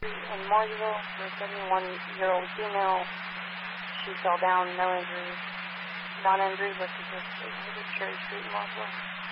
Street in Mooresville for a 71-year-old female. She fell down, no injuries. Not injuries, but she just visited Cherry Street in Mooresville.